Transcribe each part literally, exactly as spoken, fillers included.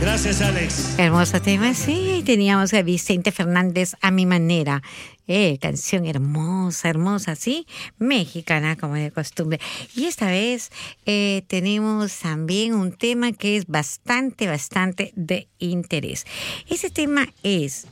Gracias, Alex. Hermoso tema, sí. Teníamos a Vicente Fernández, A Mi Manera. Eh, canción hermosa, hermosa, sí, mexicana como de costumbre. Y esta vez eh, tenemos también un tema que es bastante, bastante de interés. Ese tema es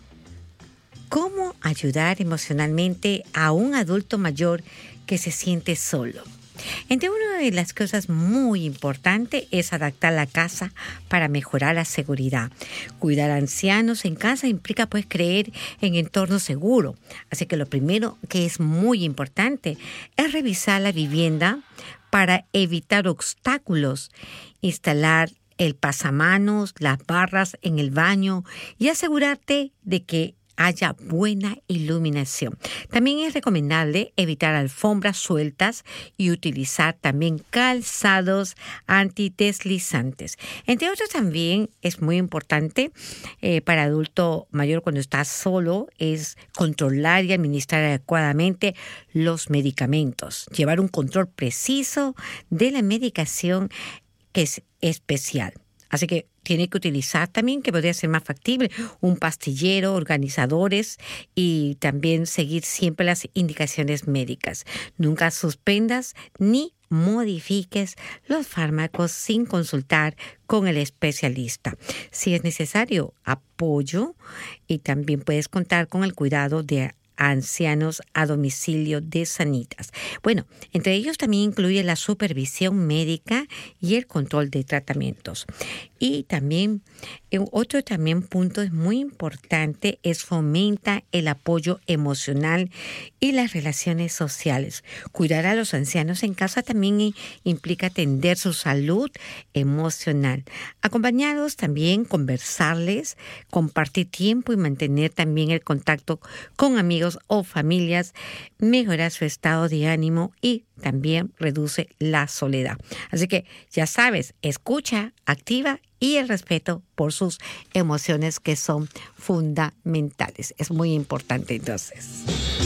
cómo ayudar emocionalmente a un adulto mayor que se siente solo. Entre una de las cosas muy importantes es adaptar la casa para mejorar la seguridad. Cuidar a ancianos en casa implica pues creer en entornos seguros. Así que lo primero que es muy importante es revisar la vivienda para evitar obstáculos, instalar el pasamanos, las barras en el baño y asegurarte de que haya buena iluminación. También es recomendable evitar alfombras sueltas y utilizar también calzados antideslizantes. Entre otros, también es muy importante eh, para adulto mayor cuando está solo es controlar y administrar adecuadamente los medicamentos. Llevar un control preciso de la medicación que es especial. Así que tiene que utilizar también, que podría ser más factible, un pastillero, organizadores y también seguir siempre las indicaciones médicas. Nunca suspendas ni modifiques los fármacos sin consultar con el especialista. Si es necesario apoyo, y también puedes contar con el cuidado de ancianos a domicilio de Sanitas. Bueno, entre ellos también incluye la supervisión médica y el control de tratamientos. Y también, otro también punto es muy importante, es fomenta el apoyo emocional y las relaciones sociales. Cuidar a los ancianos en casa también implica atender su salud emocional. Acompañados también, conversarles, compartir tiempo y mantener también el contacto con amigos o familias, mejora su estado de ánimo y también reduce la soledad. Así que ya sabes, escucha, activa y el respeto por sus emociones que son fundamentales. Es muy importante entonces.